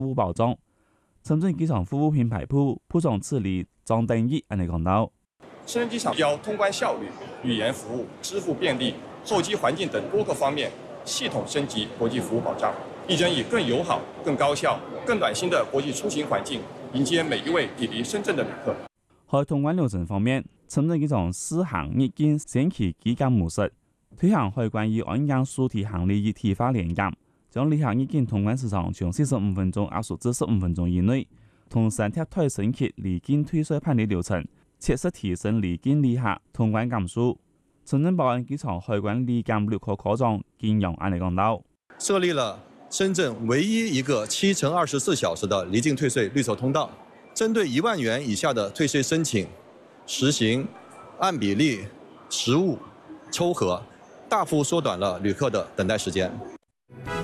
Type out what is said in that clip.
服务保障。深圳机场服务品牌部长助理张登义安尼讲到： 深圳机场要通关效率、语言服务、支付便利、候机环境等多个方面系统升级国际服务保障，力争以更友好、更高效、更暖心的国际出行环境迎接每一位莅临深圳的旅客。 在通关流程方面，深圳机场试行入境先期机检模式，推行海关以按样数体行李一体化联检，将旅客入境通关时长从45分钟压缩至15分钟以内，同时贴推升级离境退税办理流程，切实提升离境旅客通关感数。深圳宝安机场海关离检旅客科长金勇安尼讲到： 设立了深圳唯一一个7×24小时的离境退税绿色通道，针对1万元以下的退税申请，实行按比例实物抽核，大幅缩短了旅客的等待时间。